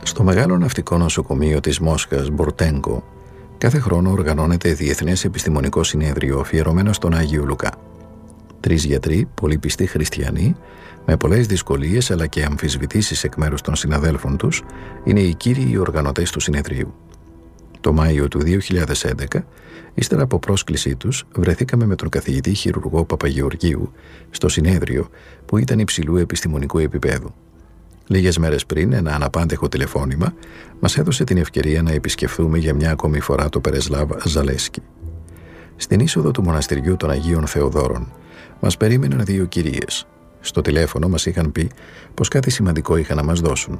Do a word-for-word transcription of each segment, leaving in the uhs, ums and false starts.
Στο μεγάλο ναυτικό νοσοκομείο της Μόσχας, Μπορτέγκο, κάθε χρόνο οργανώνεται διεθνές επιστημονικό συνέδριο αφιερωμένο στον Άγιο Λουκά. Τρεις γιατροί, πολύ πιστοί χριστιανοί, με πολλές δυσκολίες αλλά και αμφισβητήσεις εκ μέρους των συναδέλφων τους, είναι οι κύριοι οργανωτές του συνεδρίου. Το Μάιο του δύο χιλιάδες έντεκα, ύστερα από πρόσκλησή τους, βρεθήκαμε με τον καθηγητή χειρουργό Παπαγεωργίου στο συνέδριο που ήταν υψηλού επιστημονικού επίπεδου. Λίγες μέρες πριν, ένα αναπάντεχο τηλεφώνημα μας έδωσε την ευκαιρία να επισκεφθούμε για μια ακόμη φορά το Περεσλάβ Ζαλέσκι. Στην είσοδο του μοναστηριού των Αγίων Θεοδόρων μας περίμεναν δύο κυρίες. Στο τηλέφωνο μας είχαν πει πως κάτι σημαντικό είχαν να μας δώσουν.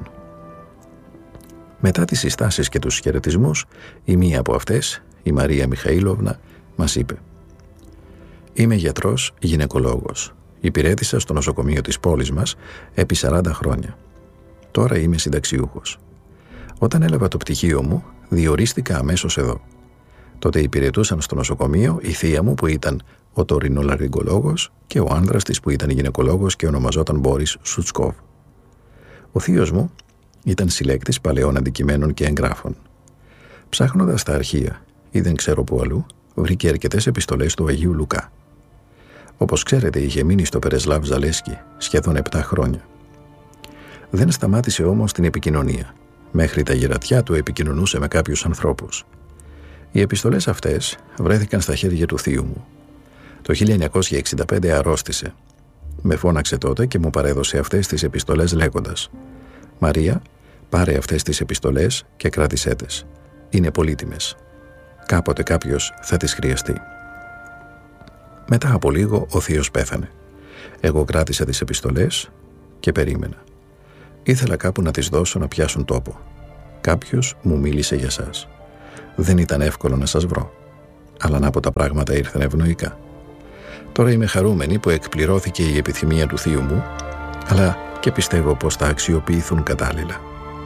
Μετά τις συστάσεις και τους χαιρετισμούς, η μία από αυτές, η Μαρία Μιχαήλοβνα, μας είπε: «Είμαι γιατρός γυναικολόγος. Υπηρέτησα στο νοσοκομείο της πόλης μας επί σαράντα χρόνια. Τώρα είμαι συνταξιούχος. Όταν έλαβα το πτυχίο μου, διορίστηκα αμέσως εδώ. Τότε υπηρετούσαν στο νοσοκομείο η θεία μου που ήταν οτορινολαριγκολόγος και ο άνδρας της που ήταν γυναικολόγος και ονομαζόταν Μπόρις Σουτσκόβ. Ο θείος μου ήταν συλλέκτης παλαιών αντικειμένων και εγγράφων. Ψάχνοντας τα αρχεία ή δεν ξέρω πού αλλού, βρήκε αρκετές επιστολές του Αγίου Λουκά. Όπως ξέρετε, είχε μείνει στο Περεσλάβ Ζαλέσκι σχεδόν επτά χρόνια. Δεν σταμάτησε όμως την επικοινωνία. Μέχρι τα γερατιά του επικοινωνούσε με κάποιους ανθρώπους. Οι επιστολές αυτές βρέθηκαν στα χέρια του θείου μου. Το χίλια εννιακόσια εξήντα πέντε αρρώστησε. Με φώναξε τότε και μου παρέδωσε αυτές τις επιστολές λέγοντας: «Μαρία, πάρε αυτές τις επιστολές και κράτησέ τες. Είναι πολύτιμες. Κάποτε κάποιος θα τις χρειαστεί». Μετά από λίγο ο θείος πέθανε. Εγώ κράτησα τις επιστολές και περίμενα. Ήθελα κάπου να τις δώσω να πιάσουν τόπο. Κάποιος μου μίλησε για σας. Δεν ήταν εύκολο να σας βρω, αλλά να από τα πράγματα ήρθαν ευνοϊκά. Τώρα είμαι χαρούμενη που εκπληρώθηκε η επιθυμία του θείου μου, αλλά και πιστεύω πως θα αξιοποιηθούν κατάλληλα.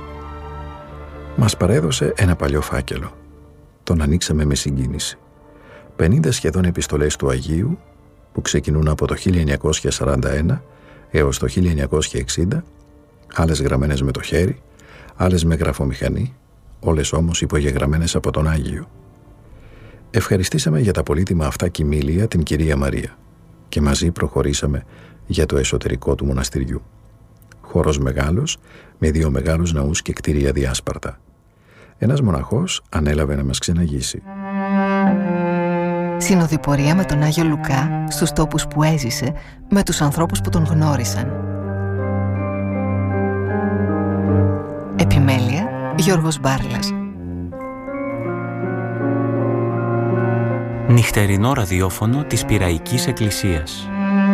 Μας παρέδωσε ένα παλιό φάκελο. Τον ανοίξαμε με συγκίνηση. πενήντα σχεδόν επιστολές του Αγίου, που ξεκινούν από το χίλια εννιακόσια σαράντα ένα έως το χίλια εννιακόσια εξήντα, άλλες γραμμένες με το χέρι, άλλες με γραφομηχανή, όλες όμως υπογεγραμμένες από τον Άγιο. Ευχαριστήσαμε για τα πολύτιμα αυτά κοιμήλια την κυρία Μαρία και μαζί προχωρήσαμε για το εσωτερικό του μοναστηριού. Χώρος μεγάλος, με δύο μεγάλους ναούς και κτίρια διάσπαρτα. Ένας μοναχός ανέλαβε να μας ξεναγήσει. Συνοδοιπορία με τον Άγιο Λουκά στους τόπους που έζησε, με τους ανθρώπους που τον γνώρισαν. Επιμέλεια, Γιώργος Μπάρλας. Νυχτερινό ραδιόφωνο της Πειραϊκής Εκκλησίας.